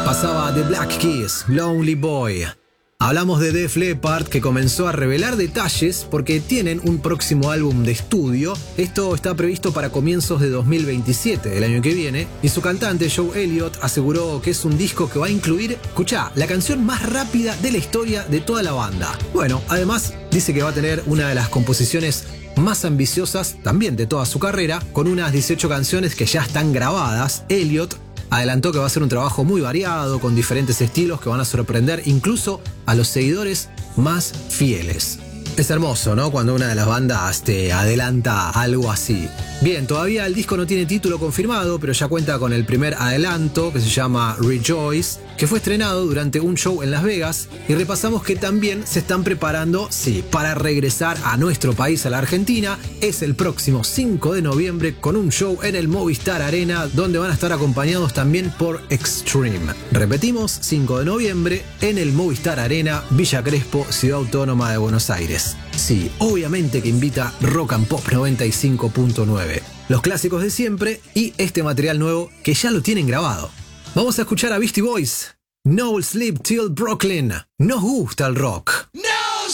Pasaba The Black Keys, Lonely Boy. Hablamos de Def Leppard, que comenzó a revelar detalles porque tienen un próximo álbum de estudio. Esto está previsto para comienzos de 2027, el año que viene, y su cantante Joe Elliott aseguró que es un disco que va a incluir, escuchá, la canción más rápida de la historia de toda la banda. Bueno, además dice que va a tener una de las composiciones más ambiciosas también de toda su carrera, con unas 18 canciones que ya están grabadas. Elliott adelantó que va a ser un trabajo muy variado, con diferentes estilos que van a sorprender incluso a los seguidores más fieles. Es hermoso, ¿no? Cuando una de las bandas te adelanta algo así. Bien, todavía el disco no tiene título confirmado, pero ya cuenta con el primer adelanto, que se llama Rejoice, que fue estrenado durante un show en Las Vegas, y repasamos que también se están preparando, sí, para regresar a nuestro país, a la Argentina. Es el próximo 5 de noviembre con un show en el Movistar Arena, donde van a estar acompañados también por Extreme. Repetimos, 5 de noviembre en el Movistar Arena, Villa Crespo, Ciudad Autónoma de Buenos Aires. Sí, obviamente que invita Rock and Pop 95.9. Los clásicos de siempre y este material nuevo que ya lo tienen grabado. Vamos a escuchar a Beastie Boys. No Sleep Till Brooklyn. Nos gusta el rock.